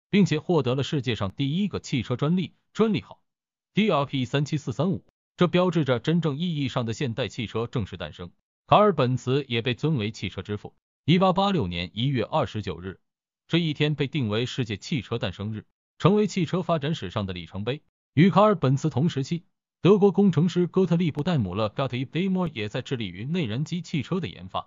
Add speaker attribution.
Speaker 1: 并且获得了世界上第一个汽车专利号 DRP37435，这标志着真正意义上的现代汽车正式诞生。卡尔本茨也被尊为汽车之父。1886年1月29日，这一天被定为世界汽车诞生日，成为汽车发展史上的里程碑。与卡尔本茨同时期，德国工程师哥特利布·戴姆勒 Gottlieb Daimler 也在致力于内燃机汽车的研发。